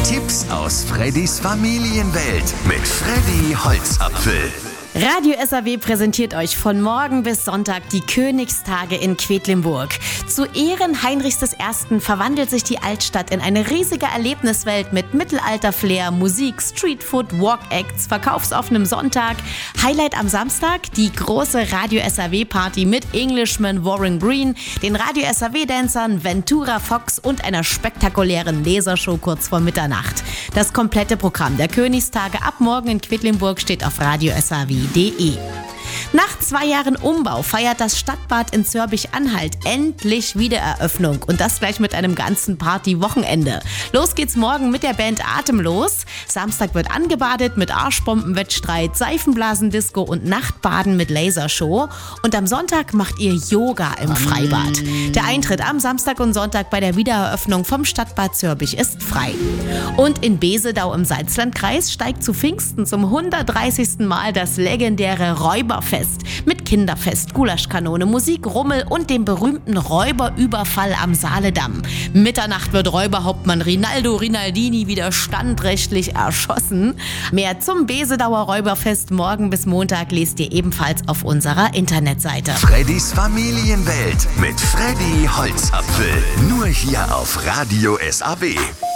Tipps aus Freddys Familienwelt mit Freddy Holzapfel. Radio SAW präsentiert euch von morgen bis Sonntag die Königstage in Quedlinburg. Zu Ehren Heinrichs I. verwandelt sich die Altstadt in eine riesige Erlebniswelt mit Mittelalter-Flair, Musik, Streetfood, Walk-Acts, verkaufsoffenem Sonntag. Highlight am Samstag die große Radio SAW-Party mit Englishman Warren Green, den Radio SAW-Dancern Ventura Fox und einer spektakulären Lasershow kurz vor Mitternacht. Das komplette Programm der Königstage ab morgen in Quedlinburg steht auf Radio SAW.de. Nach 2 Jahren Umbau feiert das Stadtbad in Zörbisch-Anhalt endlich Wiedereröffnung und das gleich mit einem ganzen Party-Wochenende. Los geht's morgen mit der Band Atemlos. Samstag wird angebadet mit Arschbombenwettstreit, Seifenblasendisco und Nachtbaden mit Lasershow. Und am Sonntag macht ihr Yoga im Freibad. Der Eintritt am Samstag und Sonntag bei der Wiedereröffnung vom Stadtbad Zörbisch ist frei. Und in Besedau im Salzlandkreis steigt zu Pfingsten zum 130. Mal das legendäre Räuberfest mit Kinderfest, Gulaschkanone, Musik, Rummel und dem berühmten Räuberüberfall am Saaledamm. Mitternacht wird Räuberhauptmann Rinaldo Rinaldini wieder standrechtlich erschossen. Mehr zum Besedauer Räuberfest morgen bis Montag lest ihr ebenfalls auf unserer Internetseite. Freddys Familienwelt mit Freddy Holzapfel. Nur hier auf Radio SAW.